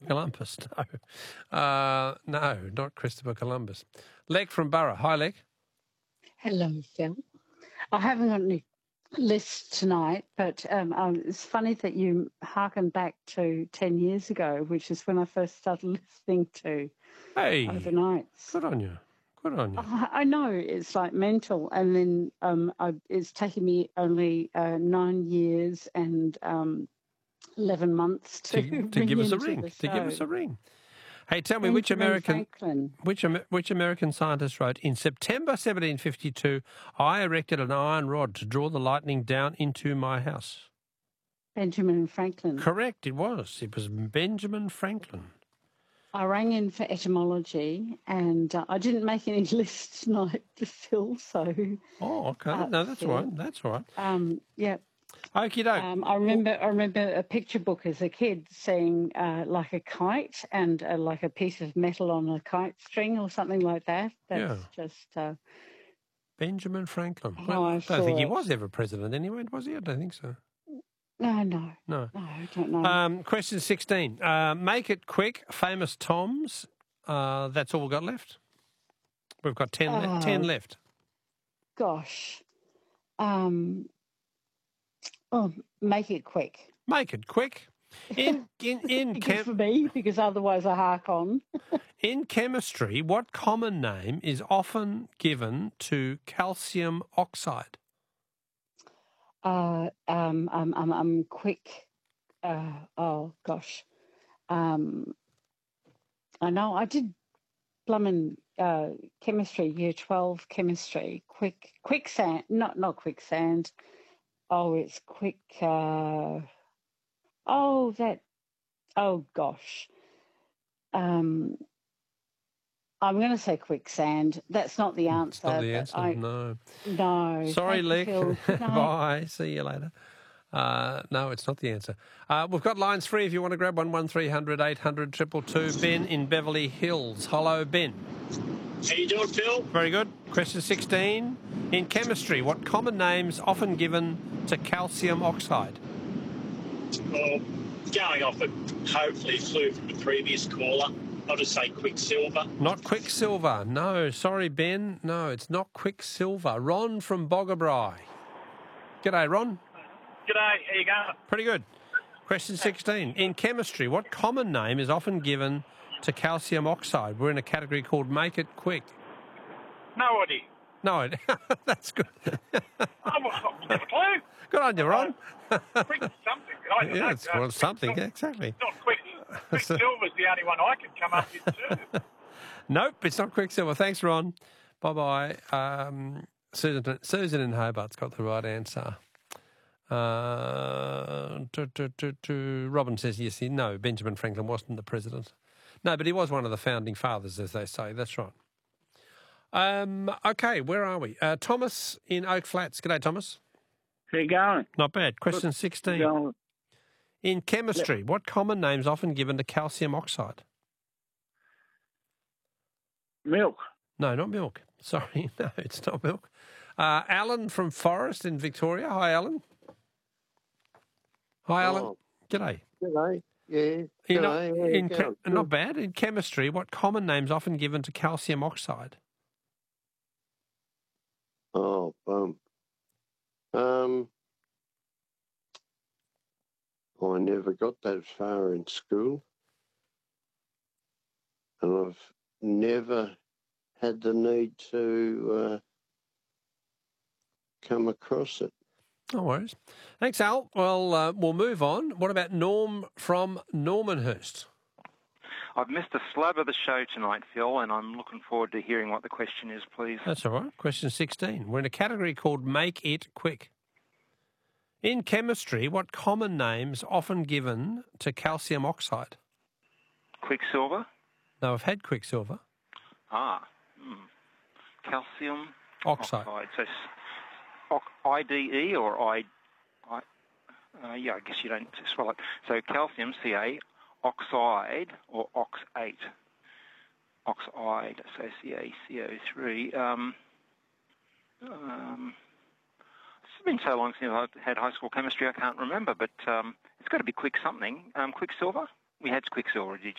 Columbus, no. No, not Christopher Columbus. Leg from Borough. Hi, Leg. Hello, Phil. I haven't got any lists tonight, but it's funny that you harken back to 10 years ago, which is when I first started listening to Overnights. Good on you. Good on you. I know, it's like mental. And then it's taken me only 9 years and 11 months to give us a ring. ring. To give us a ring. Hey, tell me which Franklin. which American scientist wrote, in September 1752, I erected an iron rod to draw the lightning down into my house. Benjamin Franklin. Correct, it was. It was Benjamin Franklin. I rang in for etymology and I didn't make any lists tonight to fill, so... Oh, okay. No, that's all right. That's all right. Yeah. Okie doke. I remember a picture book as a kid seeing like a kite and like a piece of metal on a kite string or something like that. That's just... Benjamin Franklin. Well, I don't think he was ever president anyway, was he? I don't think so. No, I don't know. Question 16. Make it quick. Famous Toms. That's all we've got left. We've got 10 left. Gosh. Make it quick. Make it quick. In for me, because otherwise I hark on. In chemistry, what common name is often given to calcium oxide? Quick. Oh gosh. I know I did blummin' chemistry, year 12 chemistry. Quicksand, not quicksand. Oh, it's quick. Oh gosh. I'm going to say quicksand. That's not the answer. It's not the answer. No. Sorry, Lick. Bye. See you later. No, it's not the answer. We've got lines free if you want to grab one. 1300 800 222. Ben in Beverly Hills. Hello, Ben. How you doing, Phil? Very good. Question 16. In chemistry, what common names often given to calcium oxide? Well, going off it, hopefully flew from the previous caller. I'll just say quicksilver. Not quicksilver. No, sorry, Ben. No, it's not quicksilver. Ron from Boggabri. G'day, Ron. G'day. How you going? Pretty good. Question 16. In chemistry, what common name is often given to calcium oxide? We're in a category called Make It Quick. No idea. No idea. That's good. I've got a clue. Good on you, Ron. Quick something. I don't know. Well, something, exactly. Not quick. Quicksilver's the only one I can come up with too. Nope, it's not quicksilver. Thanks, Ron. Bye-bye. Susan in Hobart's got the right answer. Robin says, yes, no, Benjamin Franklin wasn't the president. No, but he was one of the founding fathers, as they say. That's right. Okay, where are we? Thomas in Oak Flats. G'day, Thomas. How you going? Not bad. Question 16. In chemistry, what common name's often given to calcium oxide? Milk. No, not milk. Sorry, no, it's not milk. Alan from Forest in Victoria. Hi, Alan. Hi, Alan. G'day. G'day. Yeah. Not bad. In chemistry, what common name's often given to calcium oxide? Oh, I never got that far in school, and I've never had the need to come across it. No worries. Thanks, Al. Well, we'll move on. What about Norm from Normanhurst? I've missed a slab of the show tonight, Phil, and I'm looking forward to hearing what the question is, please. That's all right. Question 16. We're in a category called Make It Quick. In chemistry, what common name's often given to calcium oxide? Quicksilver? No, I've had quicksilver. Calcium oxide. So IDE or I guess you don't spell it. So calcium, Ca, oxide or oxate. Oxide, so CaCO3. It's been so long since I've had high school chemistry, I can't remember, but it's got to be quick something. Quicksilver? We had quicksilver, did you?